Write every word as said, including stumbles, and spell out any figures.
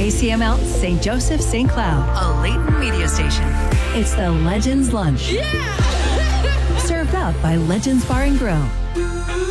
A C M L Saint Joseph Saint Cloud, a Leighton media station. It's the Legends Lunch. Yeah! Served up by Legends Bar and Grill.